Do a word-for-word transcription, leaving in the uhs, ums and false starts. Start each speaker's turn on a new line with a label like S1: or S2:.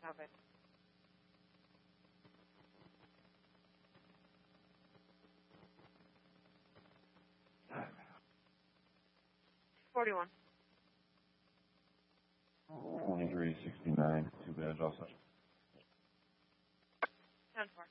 S1: Copy. Forty-one.
S2: Twenty-three sixty-nine. Two beds also.
S1: Ten four.